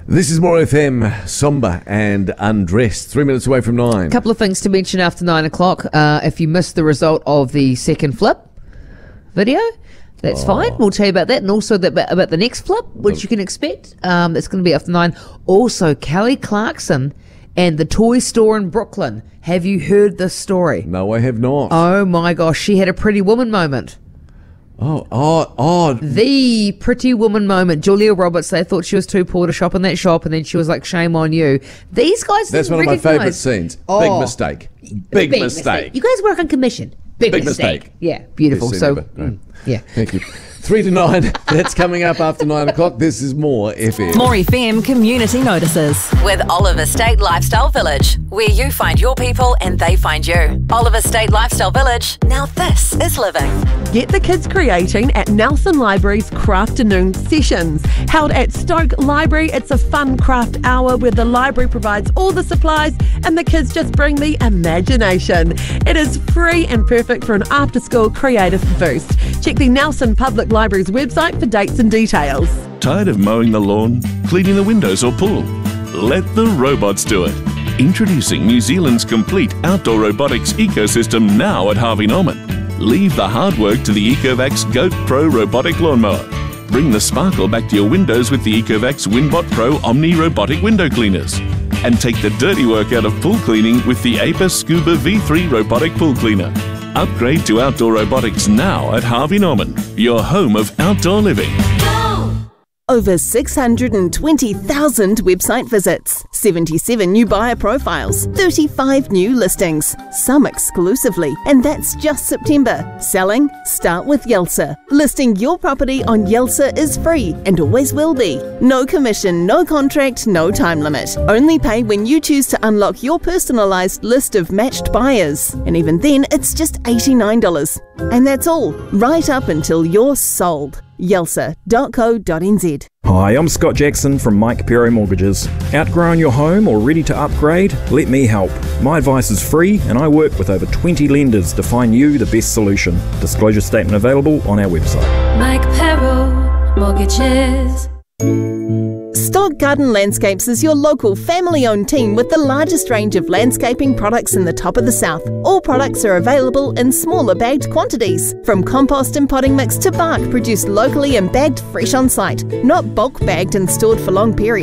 This is More FM, Somber and Undressed. 3 minutes away from 9. A couple of things to mention after 9 o'clock. If you missed the result of the second flip video, that's fine. We'll tell you about that, and also about the next flip, which you can expect. That's going to be after 9. Also, Kelly Clarkson and the toy store in Brooklyn. Have you heard this story? No, I have not. Oh my gosh, she had a Pretty Woman moment. Oh. The Pretty Woman moment. Julia Roberts, they thought she was too poor to shop in that shop, and then she was like, shame on you. These guys That's one of my favourite scenes. Big mistake. Big mistake. You guys work on commission. Big mistake. Yeah, beautiful. Best So, scene ever. yeah. Thank you. 3 to 9. That's coming up after 9 o'clock. This is More FM. More FM Community Notices with Oliver State Lifestyle Village, where you find your people and they find you. Oliver State Lifestyle Village. Now this is living. Get the kids creating at Nelson Library's Crafternoon Sessions. Held at Stoke Library, it's a fun craft hour where the library provides all the supplies and the kids just bring the imagination. It is free and perfect for an after-school creative boost. Check the Nelson Public Library's website for dates and details. Tired of mowing the lawn, cleaning the windows or pool? Let the robots do it. Introducing New Zealand's complete outdoor robotics ecosystem now at Harvey Norman. Leave the hard work to the Ecovacs Goat Pro robotic lawnmower. Bring the sparkle back to your windows with the Ecovacs Winbot Pro Omni robotic window cleaners. And take the dirty work out of pool cleaning with the Apis Scuba V3 robotic pool cleaner. Upgrade to outdoor robotics now at Harvey Norman, your home of outdoor living. Over 620,000 website visits, 77 new buyer profiles, 35 new listings, some exclusively, and that's just September. Selling? Start with Yelsa. Listing your property on Yelsa is free and always will be. No commission, no contract, no time limit. Only pay when you choose to unlock your personalised list of matched buyers. And even then, it's just $89. And that's all, right up until you're sold. Yelsa.co.nz. Hi, I'm Scott Jackson from Mike Pero Mortgages. Outgrown your home or ready to upgrade? Let me help. My advice is free and I work with over 20 lenders to find you the best solution. Disclosure statement available on our website. Mike Pero Mortgages. Stock Garden Landscapes is your local family-owned team with the largest range of landscaping products in the top of the south. All products are available in smaller bagged quantities, from compost and potting mix to bark produced locally and bagged fresh on site, not bulk bagged and stored for long periods.